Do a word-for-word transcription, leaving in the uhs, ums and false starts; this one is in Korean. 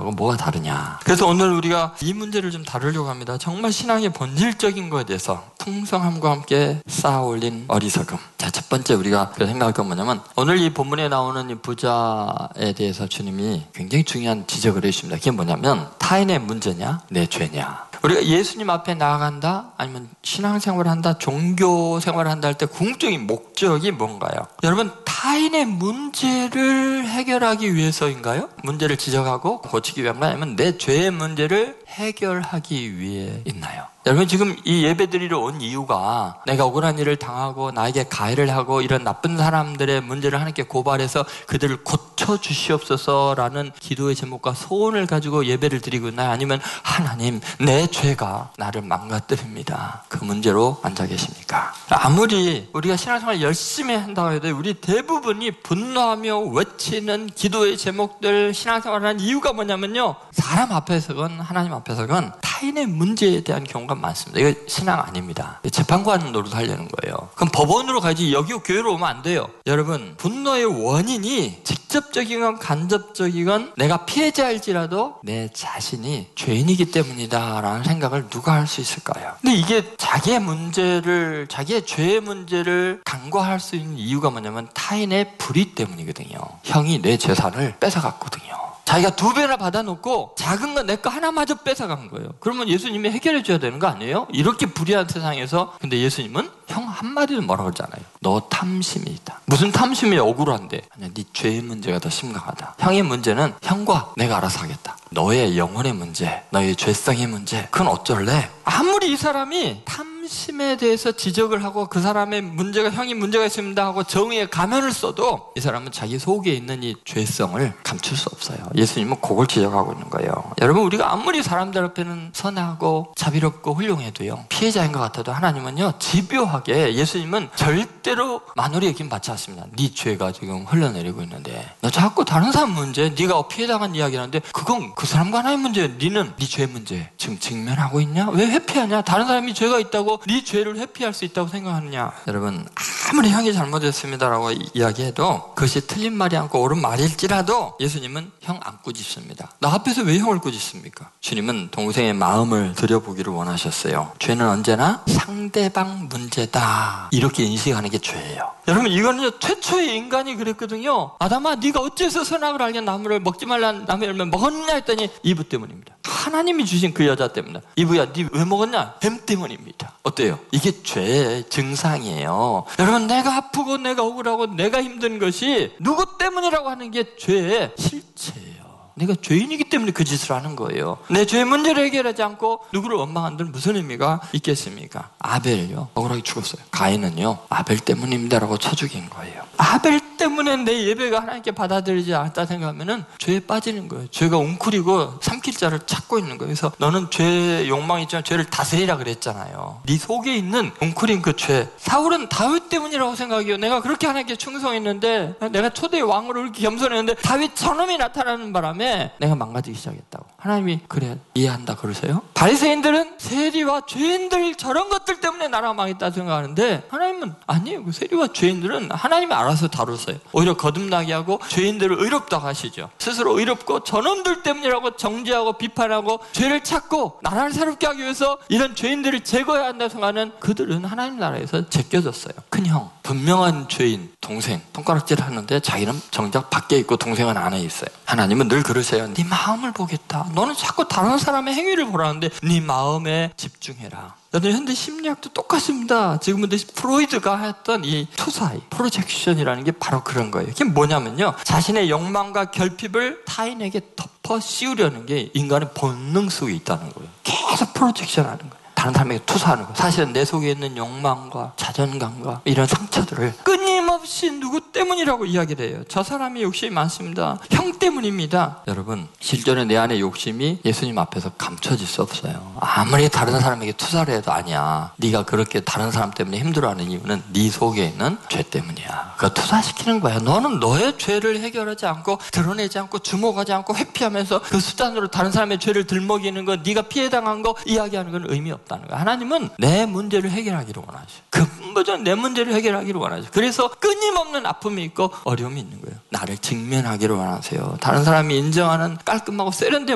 문제하고 뭐가 다르냐. 그래서 오늘 우리가 이 문제를 좀 다루려고 합니다. 정말 신앙의 본질적인 것에 대해서 풍성함과 함께 쌓아 올린 어리석음. 자, 첫 번째 우리가 생각할 건 뭐냐면 오늘 이 본문에 나오는 이 부자에 대해서 주님이 굉장히 중요한 지적을 해주십니다. 그게 뭐냐면 타인의 문제냐 내 죄냐. 우리가 예수님 앞에 나아간다 아니면 신앙생활을 한다 종교생활을 한다 할 때 궁극적인 목적이 뭔가요? 여러분 타인의 문제를 해결하기 위해서인가요? 문제를 지적하고 고치기 위한가 아니면 내 죄의 문제를 해결하기 위해 있나요? 여러분 지금 이 예배드리러 온 이유가 내가 억울한 일을 당하고 나에게 가해를 하고 이런 나쁜 사람들의 문제를 하나님께 고발해서 그들을 고쳐주시옵소서라는 기도의 제목과 소원을 가지고 예배를 드리고 있나요? 아니면 하나님 내 죄가 나를 망가뜨립니다. 그 문제로 앉아 계십니까? 아무리 우리가 신앙생활 열심히 한다고 해도 우리 대부분이 분노하며 외치는 기도의 제목들 신앙생활을 하는 이유가 뭐냐면요. 사람 앞에서건 하나님 앞에서건 타인의 문제에 대한 경우가 많습니다. 이거 신앙 아닙니다. 재판관 노릇하려는 거예요. 그럼 법원으로 가지 여기 교회로 오면 안 돼요. 여러분 분노의 원인이 직접적이건 간접적이건 내가 피해자일지라도 내 자신이 죄인이기 때문이다 라는 생각을 누가 할 수 있을까요? 근데 이게 자기의 문제를 자기의 죄의 문제를 간과할 수 있는 이유가 뭐냐면 타인의 불의 때문이거든요. 형이 내 재산을 뺏어갔거든요. 자기가 두 배나 받아놓고 작은 거 내 거 하나마저 뺏어간 거예요. 그러면 예수님이 해결해 줘야 되는 거 아니에요? 이렇게 불의한 세상에서. 근데 예수님은 형 한마디도 뭐라고 그러잖아요. 너 탐심이 있다. 무슨 탐심이 억울한데? 아니야, 네 죄의 문제가 더 심각하다. 형의 문제는 형과 내가 알아서 하겠다. 너의 영혼의 문제, 너의 죄성의 문제, 그건 어쩔래? 아무리 이 사람이 탐심에 대해서 지적을 하고 그 사람의 문제가 형이 문제가 있습니다 하고 정의의 가면을 써도 이 사람은 자기 속에 있는 이 죄성을 감출 수 없어요. 예수님은 그걸 지적하고 있는 거예요. 여러분 우리가 아무리 사람들 앞에는 선하고 자비롭고 훌륭해도요 피해자인 것 같아도 하나님은요 집요하게 예수님은 절대로 마누리 얘기는 받지 않습니다. 네 죄가 지금 흘러내리고 있는데 너 자꾸 다른 사람 문제 네가 피해당한 이야기 하는데 그건 그 사람과 하나의 문제예요. 너는 네 죄 문제 지금 직면하고 있냐? 왜 회피하냐? 다른 사람이 죄가 있다고 네 죄를 회피할 수 있다고 생각하느냐? 여러분 아무리 형이 잘못했습니다라고 이야기해도 그것이 틀린 말이 않고 옳은 말일지라도 예수님은 형 안 꾸짖습니다. 나 앞에서 왜 형을 꾸짖습니까? 주님은 동생의 마음을 들여보기를 원하셨어요. 죄는 언제나 상대방 문제다 이렇게 인식하는 게 죄예요. 여러분 이거는 최초의 인간이 그랬거든요. 아담아 네가 어째서 선악을 알게 나무를 먹지 말라는 나무의 열매 먹었냐 했더니 이브 때문입니다. 하나님이 주신 그 여자 때문이다. 이브야 네 왜 먹었냐? 뱀 때문입니다. 어때요? 이게 죄의 증상이에요. 여러분 내가 아프고 내가 억울하고 내가 힘든 것이 누구 때문이라고 하는 게 죄의 실체예요. 내가 죄인이기 때문에 그 짓을 하는 거예요. 내 죄 문제를 해결하지 않고 누구를 원망한다는 무슨 의미가 있겠습니까? 아벨요 억울하게 죽었어요. 가인은요 아벨 때문입니다라고 쳐 죽인 거예요. 아벨 때문에 내 예배가 하나님께 받아들이지 않았다 생각하면은 죄에 빠지는 거예요. 죄가 웅크리고 삼킬 자를 찾고 있는 거예요. 그래서 너는 죄 욕망이 있지만 죄를 다스리라 그랬잖아요. 네 속에 있는 웅크린 그 죄. 사울은 다윗 때문이라고 생각해요. 내가 그렇게 하나님께 충성했는데 내가 초대의 왕으로 이렇게 겸손했는데 다윗 저놈이 나타나는 바람에 내가 망가지기 시작했다고. 하나님이 그래 이해한다 그러세요? 바리새인들은 세리와 죄인들 저런 것들 때문에 나라가 망했다 생각하는데 하나님은 아니에요. 그 세리와 죄인들은 하나님이 알아서 다루세요. 오히려 거듭나게 하고 죄인들을 의롭다고 하시죠. 스스로 의롭고 저놈들 때문이라고 정죄하고 비판하고 죄를 찾고 나라를 새롭게 하기 위해서 이런 죄인들을 제거해야 한다고 생각하는 그들은 하나님 나라에서 제껴졌어요. 큰형 분명한 죄인 동생 손가락질 하는데 자기는 정작 밖에 있고 동생은 안에 있어요. 하나님은 늘 그러세요. 네 마음을 보겠다. 너는 자꾸 다른 사람의 행위를 보라는데 네 마음에 집중해라. 여러분 현대 심리학도 똑같습니다. 지금은 프로이드가 했던 이 투사이 프로젝션이라는 게 바로 그런 거예요. 이게 뭐냐면요 자신의 욕망과 결핍을 타인에게 덮어 씌우려는 게 인간의 본능 속에 있다는 거예요. 계속 프로젝션 하는 거예요. 다른 사람에게 투사하는 거예요. 사실은 내 속에 있는 욕망과 자존감과 이런 상처들을 끊임없이 누구 때문이라고 이야기를 해요. 저 사람이 욕심이 많습니다. 형 때문입니다. 여러분 실제로 내 안에 욕심이 예수님 앞에서 감춰질 수 없어요. 아무리 다른 사람에게 투사를 해도 아니야. 네가 그렇게 다른 사람 때문에 힘들어하는 이유는 네 속에 있는 죄 때문이야. 그거 투사시키는 거야. 너는 너의 죄를 해결하지 않고 드러내지 않고 주목하지 않고 회피하면서 그 수단으로 다른 사람의 죄를 들먹이는 거 네가 피해당한 거 이야기하는 건 의미 없다는 거야. 하나님은 내 문제를 해결하기를 원하죠. 근본적으로 내 문제를 해결하기를 원하죠. 그래서 끊임없는 아픔이 있고 어려움이 있는 거예요. 나를 직면하기를 원하세요. 다른 사람이 인정하는 깔끔하고 세련된